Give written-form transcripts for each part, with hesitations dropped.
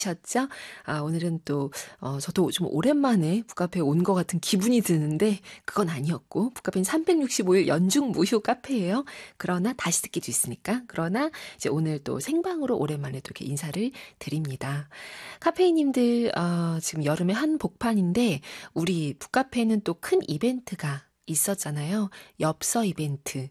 셨죠? 오늘은 또 저도 좀 오랜만에 북카페에 온 것 같은 기분이 드는데 그건 아니었고 북카페는 365일 연중 무휴 카페예요. 그러나 다시 듣기도 있으니까. 그러나 이제 오늘 또 생방으로 오랜만에 또 이렇게 인사를 드립니다. 카페이님들 지금 여름의 한복판인데 우리 북카페는 또 큰 이벤트가 있었잖아요. 엽서 이벤트.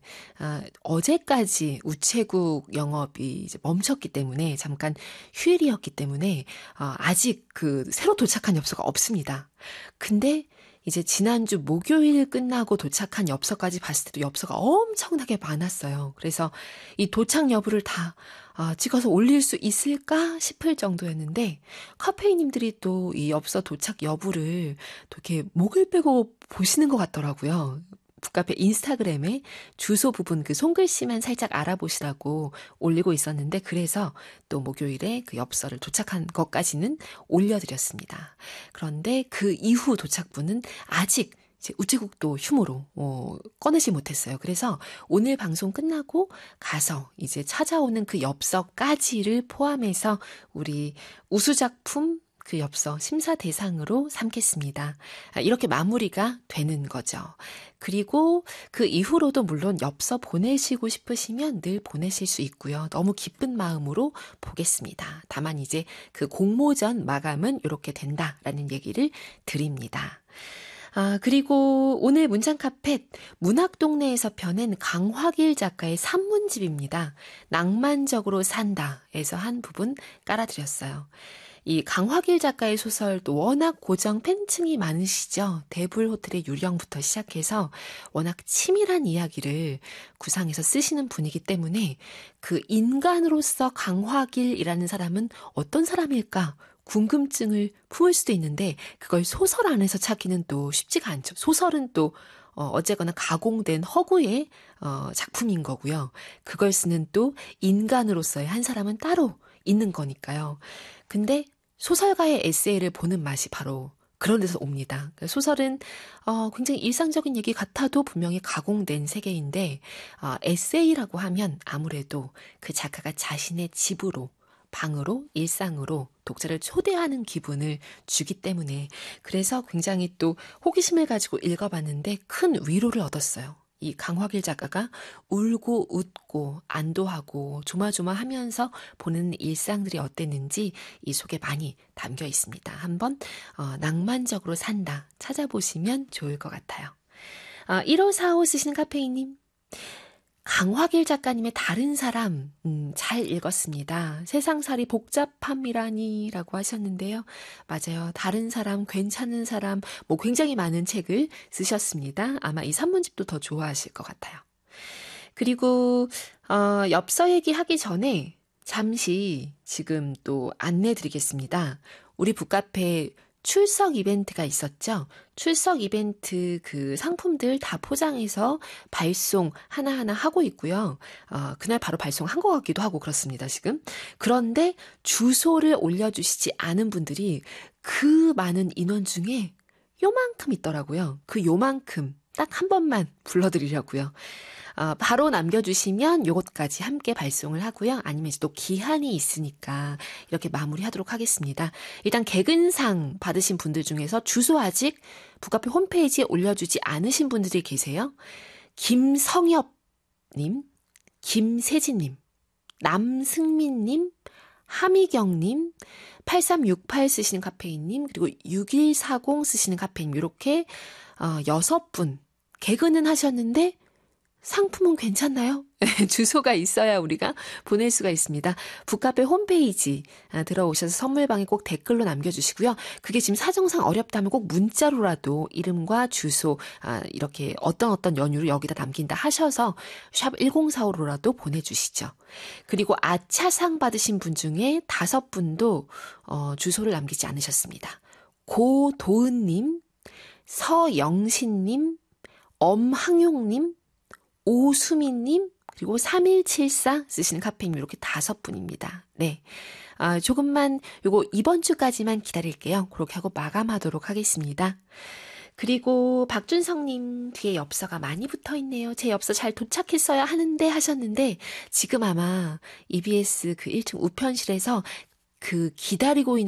어제까지 우체국 영업이 이제 멈췄기 때문에 잠깐 휴일이었기 때문에 아직 그 새로 도착한 엽서가 없습니다. 근데 이제 지난주 목요일 끝나고 도착한 엽서까지 봤을 때도 엽서가 엄청나게 많았어요. 그래서 이 도착 여부를 다 찍어서 올릴 수 있을까 싶을 정도였는데 카페이님들이 또 이 엽서 도착 여부를 또 이렇게 목을 빼고 보시는 것 같더라고요. 북카페 인스타그램에 주소 부분 그 손글씨만 살짝 알아보시라고 올리고 있었는데 그래서 또 목요일에 그 엽서를 도착한 것까지는 올려드렸습니다. 그런데 그 이후 도착분은 아직 이제 우체국도 휴무로 꺼내지 못했어요. 그래서 오늘 방송 끝나고 가서 이제 찾아오는 그 엽서까지를 포함해서 우리 우수작품 그 엽서 심사 대상으로 삼겠습니다. 이렇게 마무리가 되는 거죠. 그리고 그 이후로도 물론 엽서 보내시고 싶으시면 늘 보내실 수 있고요. 너무 기쁜 마음으로 보겠습니다. 다만 이제 그 공모전 마감은 이렇게 된다라는 얘기를 드립니다. 그리고 오늘 문장 카펫 문학동네에서 펴낸 강화길 작가의 산문집입니다. 낭만적으로 산다에서 한 부분 깔아드렸어요. 이 강화길 작가의 소설도 워낙 고정 팬층이 많으시죠. 대불호텔의 유령부터 시작해서 워낙 치밀한 이야기를 구상해서 쓰시는 분이기 때문에 그 인간으로서 강화길이라는 사람은 어떤 사람일까? 궁금증을 품을 수도 있는데 그걸 소설 안에서 찾기는 또 쉽지가 않죠. 소설은 또 어쨌거나 가공된 허구의 작품인 거고요. 그걸 쓰는 또 인간으로서의 한 사람은 따로 있는 거니까요. 근데 소설가의 에세이를 보는 맛이 바로 그런 데서 옵니다. 소설은 굉장히 일상적인 얘기 같아도 분명히 가공된 세계인데 에세이라고 하면 아무래도 그 작가가 자신의 집으로 방으로 일상으로 독자를 초대하는 기분을 주기 때문에 그래서 굉장히 또 호기심을 가지고 읽어봤는데 큰 위로를 얻었어요. 이 강화길 작가가 울고 웃고 안도하고 조마조마하면서 보는 일상들이 어땠는지 이 속에 많이 담겨 있습니다. 한번 낭만적으로 산다 찾아보시면 좋을 것 같아요. 1545 쓰시는 카페이님. 강화길 작가님의 다른 사람 잘 읽었습니다. 세상살이 복잡함이라니 라고 하셨는데요. 맞아요. 다른 사람, 괜찮은 사람 뭐 굉장히 많은 책을 쓰셨습니다. 아마 이 산문집도 더 좋아하실 것 같아요. 그리고 엽서 얘기하기 전에 잠시 지금 또 안내 드리겠습니다. 우리 북카페 출석 이벤트가 있었죠. 출석 이벤트 그 상품들 다 포장해서 발송 하나하나 하고 있고요. 그날 바로 발송한 것 같기도 하고 그렇습니다, 지금. 그런데 주소를 올려주시지 않은 분들이 그 많은 인원 중에 요만큼 있더라고요. 그 요만큼 딱 한 번만 불러드리려고요. 바로 남겨주시면 요것까지 함께 발송을 하고요. 아니면 이제 또 기한이 있으니까 이렇게 마무리하도록 하겠습니다. 일단 개근상 받으신 분들 중에서 주소 아직 북카페 홈페이지에 올려주지 않으신 분들이 계세요. 김성엽님, 김세진님, 남승민님, 하미경님, 8368 쓰시는 카페인님, 그리고 6140 쓰시는 카페인 이렇게 6분 개근은 하셨는데 상품은 괜찮나요? 주소가 있어야 우리가 보낼 수가 있습니다. 북카페 홈페이지 들어오셔서 선물방에 꼭 댓글로 남겨주시고요. 그게 지금 사정상 어렵다면 꼭 문자로라도 이름과 주소 이렇게 어떤 연유로 여기다 남긴다 하셔서 샵 1045로라도 보내주시죠. 그리고 아차상 받으신 분 중에 5분도 주소를 남기지 않으셨습니다. 고도은님, 서영신님, 엄항용님, 오수민님, 그리고 3174 쓰시는 카페님 이렇게 5분입니다. 네. 조금만 요거 이번 주까지만 기다릴게요. 그렇게 하고 마감하도록 하겠습니다. 그리고 박준성님 뒤에 엽서가 많이 붙어있네요. 제 엽서 잘 도착했어야 하는데 하셨는데 지금 아마 EBS 그 1층 우편실에서 그 기다리고 있는